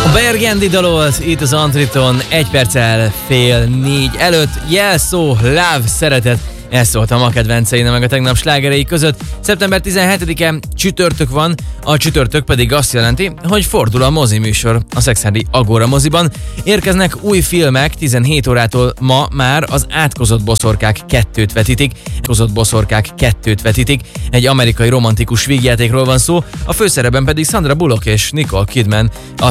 Bergendi dalolt itt az Antriton 1 perccel fél 4 előtt. Jelszó, love, szeretet. Ez szólt a ma kedvenceim meg a tegnap slágerei között. Szeptember 17-e csütörtök van, a csütörtök pedig azt jelenti, hogy fordul a moziműsor a Szekszárdi Agora moziban. Érkeznek új filmek, 17 órától ma már az Átkozott boszorkák 2-t vetítik. Egy amerikai romantikus vígjátékról van szó, a főszerepben pedig Sandra Bullock és Nicole Kidman. A